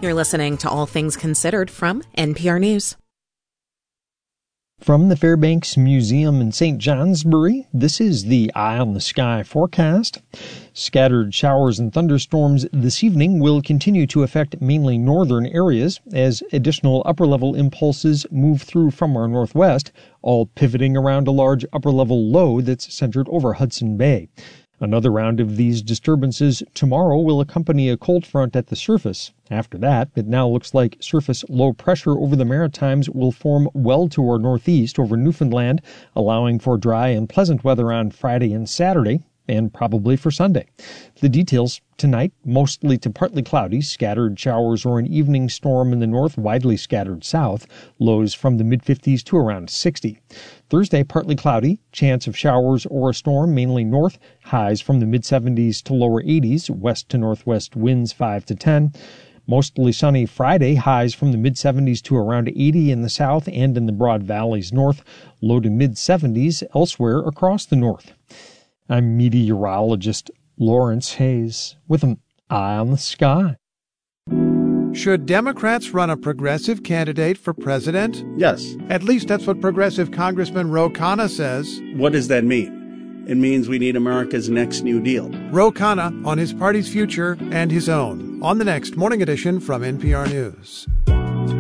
You're listening to All Things Considered from NPR News. From the Fairbanks Museum in St. Johnsbury, this is the Eye on the Sky forecast. Scattered showers and thunderstorms this evening will continue to affect mainly northern areas as additional upper-level impulses move through from our northwest, all pivoting around a large upper-level low that's centered over Hudson Bay. Another round of these disturbances tomorrow will accompany a cold front at the surface. After that, it now looks like surface low pressure over the Maritimes will form well to our northeast over Newfoundland, allowing for dry and pleasant weather on Friday and Saturday, and probably for Sunday. The details tonight, mostly to partly cloudy, scattered showers or an evening storm in the north, widely scattered south, lows from the mid-50s to around 60. Thursday, partly cloudy, chance of showers or a storm, mainly north, highs from the mid-70s to lower 80s, west to northwest winds 5 to 10. Mostly sunny Friday, highs from the mid-70s to around 80 in the south and in the Broad Valleys north, low to mid-70s elsewhere across the north. I'm meteorologist Lawrence Hayes with an Eye on the Sky. Should Democrats run a progressive candidate for president? Yes. At least that's what progressive Congressman Ro Khanna says. What does that mean? It means we need America's next New Deal. Ro Khanna on his party's future and his own on the next Morning Edition from NPR News.